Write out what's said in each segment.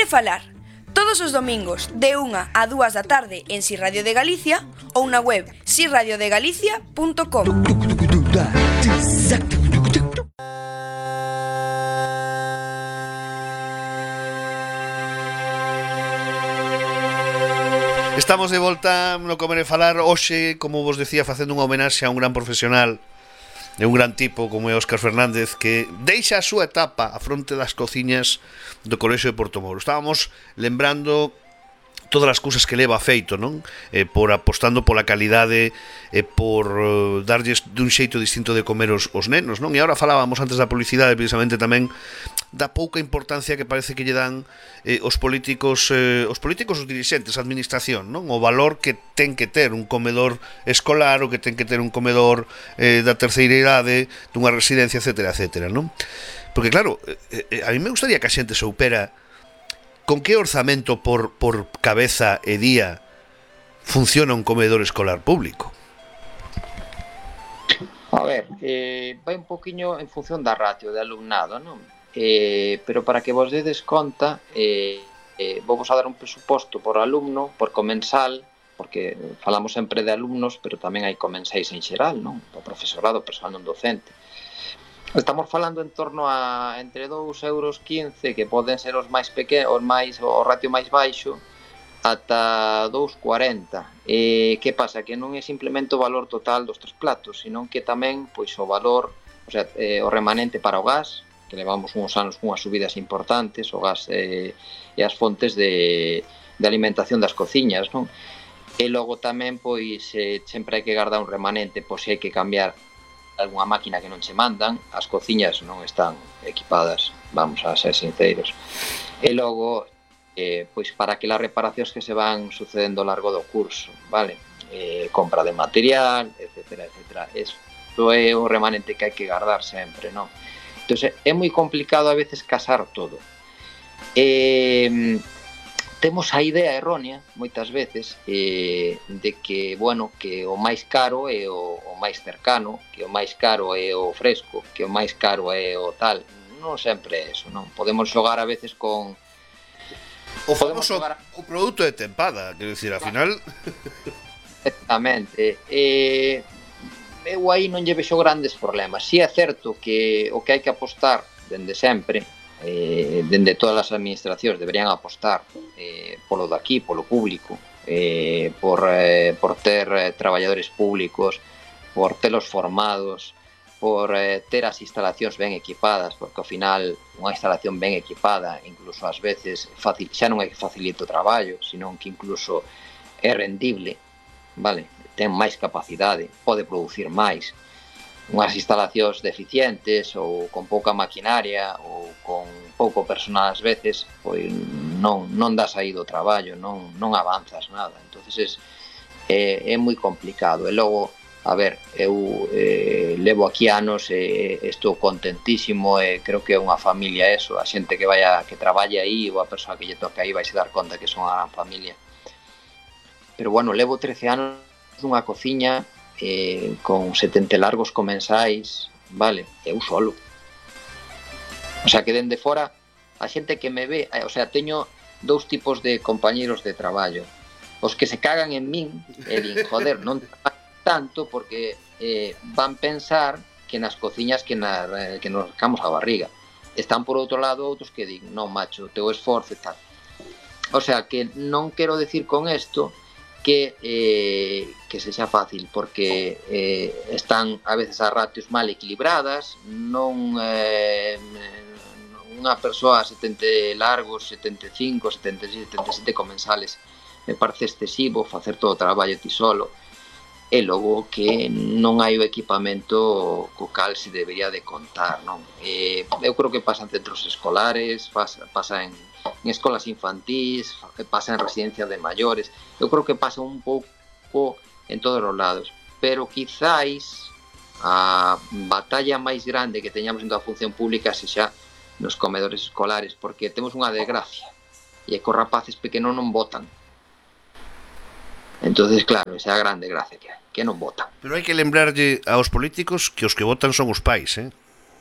Quere falar, todos os domingos de 1 a 2 da tarde en Si Radio de Galicia ou na web siradiodegalicia.com. Estamos de volta no Comer e Falar. Hoxe, como vos decía, facendo unha homenaxe a un gran profesional e un gran tipo como é Óscar Fernández, que deixa a súa etapa a fronte das cociñas do Colexio de Portomoro. Estábamos lembrando todas as cousas que leva feito, non? Por apostando pola calidade e por darlles dun xeito distinto de comer os nenos, non? E agora falábamos antes da publicidade precisamente tamén da pouca importancia que parece que lle dan os políticos, os dirixentes, a administración, non? O valor que ten que ter un comedor escolar, o que ten que ter un comedor da terceira idade, dunha residencia, etcétera, etcétera, non? Porque claro, a mí me gustaría que a xente soupera con que orzamento por cabeza e día funciona un comedor escolar público. A ver, vai un poquinho en función da ratio de alumnado, non? Pero para que vos dedes conta, vou vos a dar un presuposto por alumno, por comensal, porque falamos sempre de alumnos, pero tamén hai comensais en xeral, non? O profesorado, o persoal non docente. Estamos falando en torno a entre 2,15 euros, que poden ser os máis pequenos, o ratio máis baixo, ata 2,40. Que pasa? Que non é simplemente o valor total dos 3 platos, sino que tamén pois o valor, o sea, o remanente para o gas, que levamos uns anos cunhas subidas importantes, o gas e as fontes de alimentación das cociñas, non? E logo tamén, pois, sempre hai que guardar un remanente, pois se hai que cambiar algunha máquina que non che mandan, as cociñas non están equipadas, vamos a ser sinceros. E logo, pois para aquelas reparacións que se van sucedendo ao largo do curso, vale? Compra de material, etcétera, etcétera. Isto é o remanente que hai que guardar sempre, non? Entón, é moi complicado a veces casar todo. Temos a idea errónea, moitas veces, de que, bueno, que o máis caro é o máis cercano, que o máis caro é o fresco, que o máis caro é o tal. Non sempre é eso, non? Podemos xogar a veces con... O famoso o produto de tempada, quero dicir, ao final... Exactamente. Eu aí non lle vexo grandes problemas. Si é certo que o que hai que apostar dende sempre, dende todas as administracións deberían apostar polo daqui, polo público, por ter traballadores públicos, por telos formados, por ter as instalacións ben equipadas, porque ao final unha instalación ben equipada incluso ás veces xa non é que facilite o traballo, senón que incluso é rendible, vale? Ten máis capacidade, pode producir máis. Unhas instalacións deficientes ou con pouca maquinaria ou con pouco personal ás veces, pois non das aí do traballo, non avanzas nada. Entonces é moi complicado. E logo, a ver, eu levo aquí anos e estou contentísimo e creo que é unha familia eso, a xente que traballe aí ou a persoa que lle toca aí vai se dar conta que son unha gran familia. Pero bueno, levo 13 anos nunha cociña con 70 largos comensais, vale, eu solo. O sea, que dende fora a xente que me ve, o sea, teño dous tipos de compañeiros de traballo. Os que se cagan en min e din, joder, non tanto porque van pensar que nas cociñas que nos rascamos a barriga. Están por outro lado outros que din, non macho, teu esforzo e tal. O sea, que non quero decir con isto que sexa fácil, porque están a veces as ratios mal equilibradas, non unha persoa 70 largos, 75, 76, 77 comensales, me parece excesivo facer todo o traballo ti solo, e logo que non hai o equipamento co cal se debería de contar, non? Eu creo que pasa en centros escolares, pasa en escolas infantís, pasa en residencias de maiores, eu creo que pasa un pouco en todos os lados, pero quizáis a batalla máis grande que teñamos en toda a función pública sexa nos comedores escolares, porque temos unha desgracia, e é que os rapaces pequenos non votan. Entonces, claro, esa é a grande gracia que hai, que non votan. Pero hai que lembrarlle aos políticos que os que votan son os pais,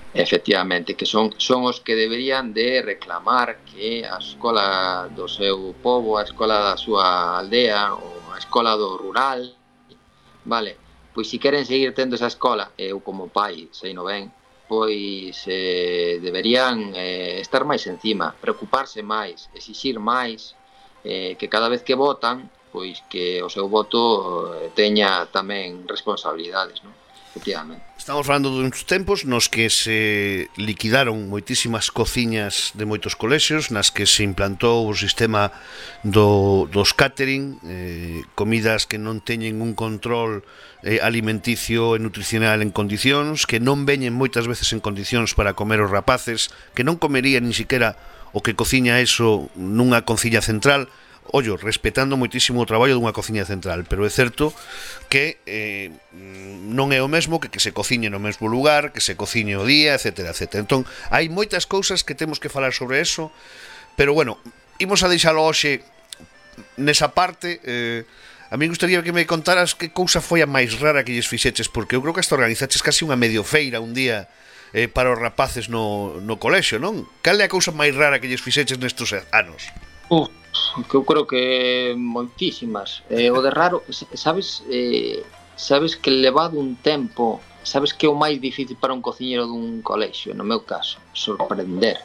efectivamente, que son os que deberían de reclamar que a escola do seu pobo, a escola da súa aldea ou a escola do rural, vale, pois se queren seguir tendo esa escola, eu como pai sei no ben, pois deberían estar máis encima, preocuparse máis, exixir máis, que cada vez que votan, pois que o seu voto teña tamén responsabilidades, non? Efectivamente. Estamos falando duns tempos nos que se liquidaron moitísimas cociñas de moitos colexios, nas que se implantou o sistema dos catering, comidas que non teñen un control alimenticio e nutricional en condicións, que non veñen moitas veces en condicións para comer os rapaces, que non comerían nin siquiera o que cociña eso nunha cociña central, ollo, respetando moitísimo o traballo dunha cociña central, pero é certo que non é o mesmo que se cociñe no mesmo lugar, que se cociñe o día, etcétera, etcétera. Entón, hai moitas cousas que temos que falar sobre eso, pero bueno, imos a deixalo hoxe nesa parte. A mí gustaría que me contaras que cousa foi a máis rara que lles fixeches, porque eu creo que hasta organizaches casi unha medio feira un día para os rapaces no colexio, non? Cal é a cousa máis rara que lles fixeches nestes anos? Que eu creo que moitísimas. O de raro, sabes que levado un tempo, sabes que é o máis difícil para un cociñeiro dun colexio, no meu caso, sorprender.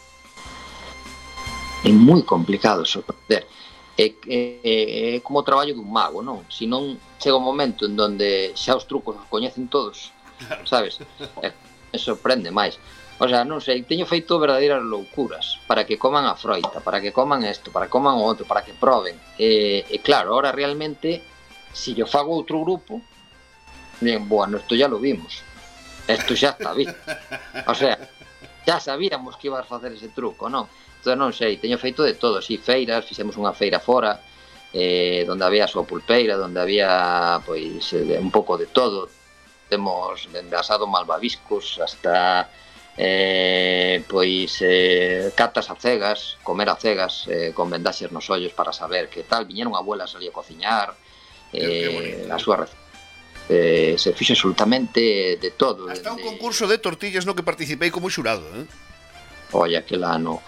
É moi complicado sorprender. É como o traballo dun mago, non? Se non chega un momento en donde xa os trucos os coñecen todos, sabes? Me sorprende máis. O sea, non sei, teño feito verdadeiras loucuras para que coman a froita, para que coman isto, para que coman o outro, para que proben. E claro, ahora realmente, se yo fago outro grupo, bien, bueno, isto ya lo vimos. Isto xa está visto. O sea, xa sabíamos que ibas a facer ese truco, non? Entón, non sei, teño feito de todo, si, feiras, fixemos unha feira fora, donde había a súa pulpeira, donde había, pois, un pouco de todo. Temos dende asado malvaviscos hasta catas a cegas, comer a cegas, con vendaxes nos ollos para saber que tal. Viñeron abuelas ali a cociñar, a súa receta. Se fixo absolutamente de todo. Hasta un concurso de tortillas no que participei como xurado, Oye, aquel ano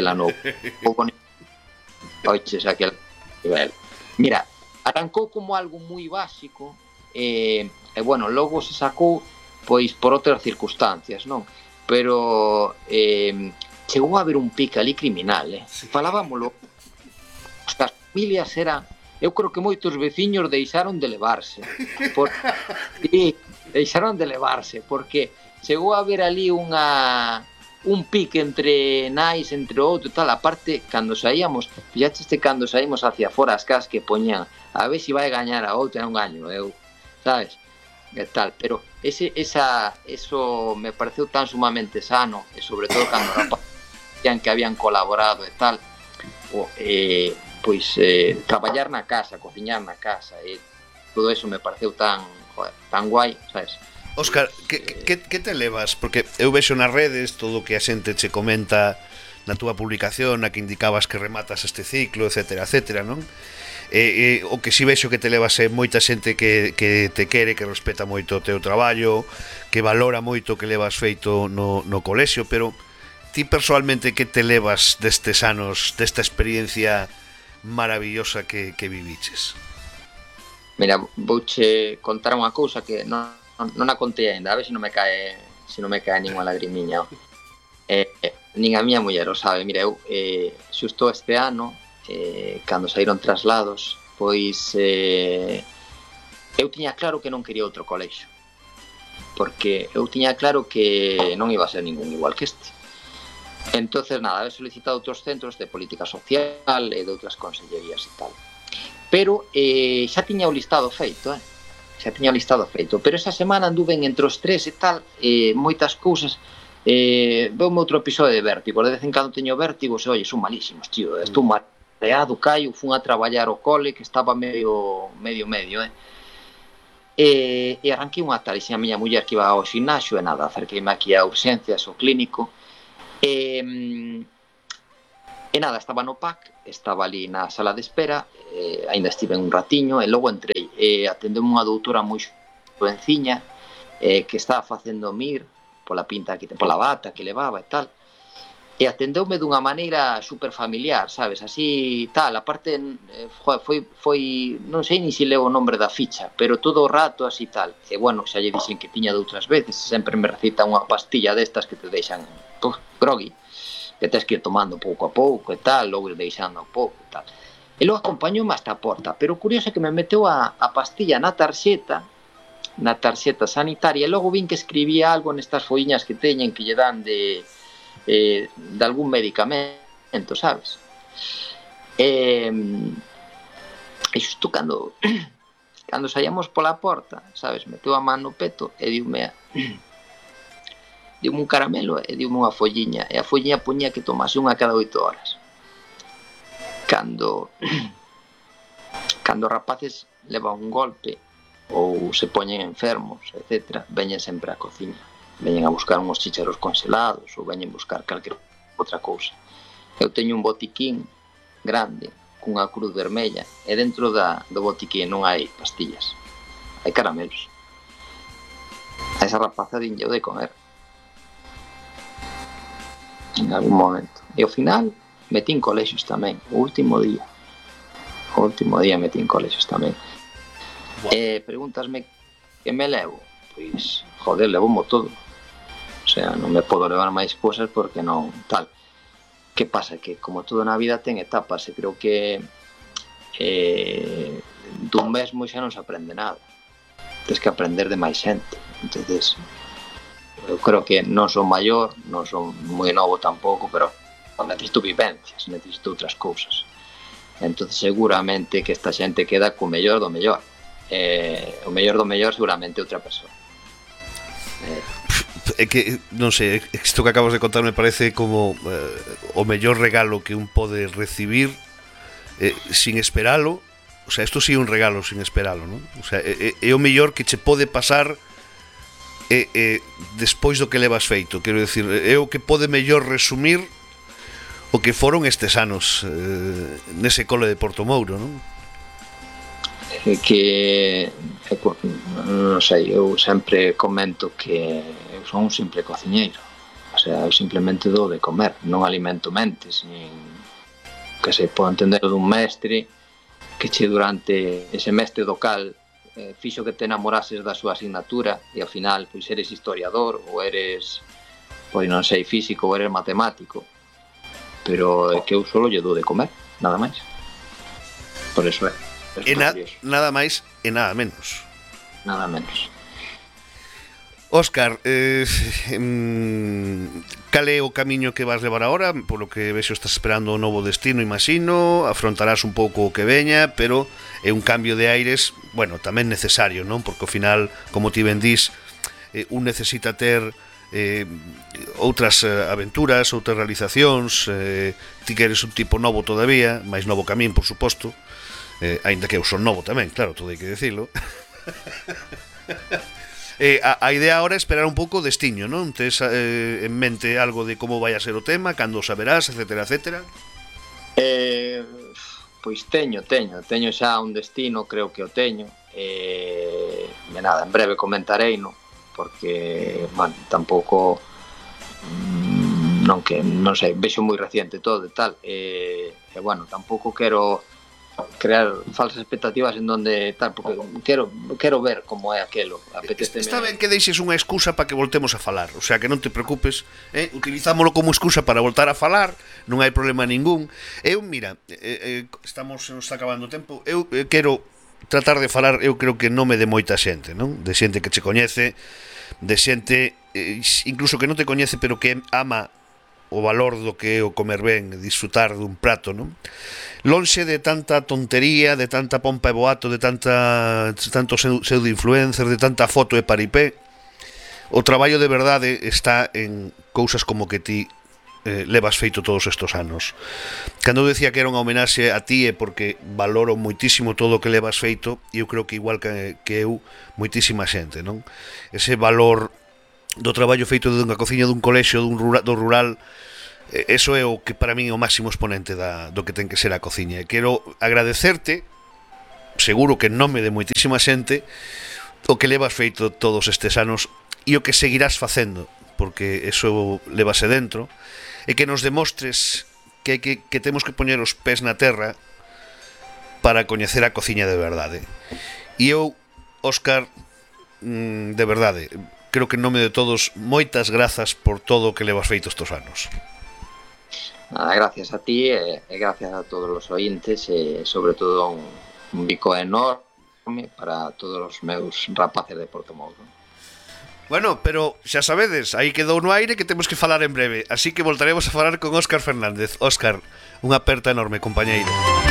oiches, aquel nivel. Mira, arrancou como algo moi básico, e bueno, logo se sacou pois por outras circunstancias, non? Pero chegou a haber un pique ali criminal, sí. Falábamolo, as familias eran, eu creo que moitos veciños deixaron de levarse, deixaron de levarse, porque chegou a haber ali un pique entre nais, entre outro e tal. Aparte, cando saíamos, fixaste cando saímos hacia fora as casas que poñían, a ver se vai gañar a outra, non gaño eu, sabes? E tal, pero eso me pareceu tan sumamente sano, e sobre todo cando rapazan que habían colaborado e tal, traballar na casa, cociñar na casa, e todo eso me pareceu tan guai, sabes? Óscar, que te levas? Porque eu vexo nas redes todo o que a xente che comenta na túa publicación, na que indicabas que rematas este ciclo, etcétera, etcétera, non? O que si vexo que te levas é moita xente que te quere, que respeta moito o teu traballo, que valora moito o que levas feito no colexio, pero ti personalmente que te levas destes anos, desta experiencia maravillosa que viviches? Mira, vouche contar unha cousa que non a contei ainda, a ver se non me cae ninguna lagrimiña. Nin a miña muller o sabe. Mira, eu xusto este ano, cando saíron traslados, pois eu tiña claro que non quería outro colexio, porque eu tiña claro que non iba a ser ningún igual que este. Entonces, nada, he solicitado outros centros de política social e de outras consellerías e tal, pero xa tiña o listado feito, pero esa semana anduven entre os tres e tal, moitas cousas. Veume outro episodio de vértigo, de vez en cando teño vértigos, e oye, son malísimos, tío, estou mareado, caio, fun a traballar ao cole, que estaba medio, e arranquei unha tal, e a miña muller que iba ao ximnasio, e nada, acerqueime aquí a urxencias, ao clínico, e nada, estaba no PAC, estaba ali na sala de espera, ainda estive un ratiño, e logo entrei, atendeu unha doutora moi xovenciña, que estaba facendo MIR, pola pinta que pola bata que levaba e tal. E atendeume dunha maneira super familiar, sabes, así tal, aparte foi non sei ni se leo o nombre da ficha, pero todo o rato así tal. E bueno, xa lle dixen que tiña de outras veces, sempre me recita unha pastilla destas que te deixan groggy, que tens que ir tomando pouco a pouco e tal, logo ir deixando a pouco e tal. E logo acompañoume hasta a porta, pero o curioso é que me meteu a pastilla na tarxeta sanitaria, e logo vin que escribía algo nestas folliñas que teñen que lle dan de algún medicamento, sabes? E xusto cando saíamos pola porta, sabes, meteu a man no peto e diume un caramelo e diume unha folliña, e a folliña poñía que tomase unha cada 8 horas. Cando os rapaces levan un golpe ou se poñen enfermos, etc., veñen sempre á cociña, veñen a buscar uns chícharos congelados ou veñen buscar calquera outra cousa. Eu teño un botiquín grande cunha cruz vermella e dentro do botiquín non hai pastillas, hai caramelos. A esa rapaza dinlle de comer en algún momento. E ao final metín colexios tamén, o último día metín colexios tamén. E pregúntasme que me levo? Pois, joder, levo-mo todo. O sea, non me podo levar máis cousas porque non tal. Que pasa? Que como todo na vida ten etapas e creo que dun mesmo xa non se aprende nada. Tens que aprender de máis xente. Entonces, eu creo que non son maior, non son moi novo tampouco, pero necesito vivencias, necesito outras cousas. Entonces seguramente que esta xente queda co mellor do mellor. O mellor do mellor seguramente outra persoa. É que, non sei, isto que acabas de contar me parece como o mellor regalo que un pode recibir sin esperalo. O sea, isto sí é un regalo sin esperalo, non? O sea, é o mellor que che pode pasar despois do que levas feito. Quero decir, é o que pode mellor resumir o que foron estes anos nese cole de Portomouro, non? Que non sei, eu sempre comento que eu son un simple cociñeiro, o sea, eu simplemente dou de comer, non alimento mentes, nin que se pode entender dun mestre que che durante ese mestre do cal fixo que te enamorases da súa asignatura e ao final pois eres historiador ou eres, pois non sei, físico ou eres matemático, pero é que eu solo lle dou de comer, nada máis. Por eso é. Nada máis e nada menos. Nada menos. Óscar, cal é o camiño que vas levar agora? Polo que vexo estás esperando o novo destino, imagino, afrontarás un pouco o que veña, pero é un cambio de aires, bueno, tamén necesario, non? Porque ao final, como ti ben dís, un necesita ter outras aventuras, outras realizacións, ti que eres un tipo novo todavía, máis novo que a min, por suposto, aínda que eu son novo tamén, claro, todo hai que dicilo. A idea agora é esperar un pouco o destiño, non? Tes en mente algo de como vai a ser o tema, cando o saberás, etcétera, etcétera? Pois teño xa un destino, creo que o teño. Nada, en breve comentareino, porque, bueno, tampouco non sei, vexo moi reciente todo e tal, e bueno, tampouco quero crear falsas expectativas en donde tal, porque quero ver como é aquelo. Está ben que deixes unha excusa para que voltemos a falar, o sea, que non te preocupes, utilizámolo como excusa para voltar a falar, non hai problema ningún. Eu, mira, nos está acabando o tempo, eu quero tratar de falar, eu creo que non me de moita xente, non? De xente que che coñece, de xente incluso que non te coñece, pero que ama o valor do que é o comer ben, disfrutar dun prato, non? Lonxe de tanta tontería, de tanta pompa e boato, de tanto pseudo-influencer, de tanta foto e paripé, o traballo de verdade está en cousas como que ti levas feito todos estes anos. Cando eu decía que era unha homenaxe a ti é porque valoro moitísimo todo o que levas feito, e eu creo que igual que eu, moitísima xente, non? Ese valor do traballo feito dunha cociña dun colexio do rural, eso é o que para min é o máximo exponente do que ten que ser a cociña. E quero agradecerte, seguro que en nome de moitísima xente, o que levas feito todos estes anos e o que seguirás facendo, porque eso levase dentro, e que nos demostres que temos que poñer os pés na terra para coñecer a cociña de verdade. E eu, Óscar, de verdade, creo que en nome de todos, moitas grazas por todo o que levas feito estos anos. Nada, gracias a ti e gracias a todos os ointes e sobre todo un bico enorme para todos os meus rapaces de Portomouro. Bueno, pero xa sabedes, aí quedou no aire que temos que falar en breve, así que voltaremos a falar con Óscar Fernández. Óscar, unha aperta enorme, compañeiro.